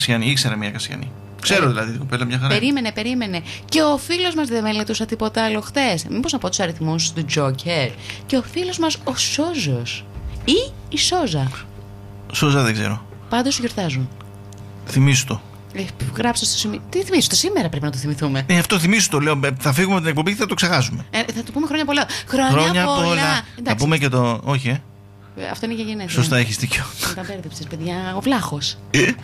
Κασιανή, ήξερα μια Κασιανή. Ξέρω δηλαδή την κοπέλα μια χαρά. Περίμενε. Και ο φίλος μας δεν μελετούσα τίποτα άλλο χτες. Μήπως να πω τους αριθμούς του Τζόκερ. Και ο φίλος μας ο Σόζος. Ή η Σόζα. Σόζα δεν ξέρω. Πάντως γιορτάζουν. Θυμήσου το. Γράψω στο σημείο. Τι θυμίσου το σήμερα πρέπει να το θυμηθούμε. Αυτό θυμήσου το, λέω. Θα φύγουμε από την εκπομπή και θα το ξεχάσουμε. Θα του πούμε χρόνια πολλά. Χρόνια πολλά. Θα πούμε και το. Όχι, Αυτό είναι για γενέθλια. Σωστά, έχεις δίκιο. Τα μπέρδεψες, παιδιά. Ο Βλάχος.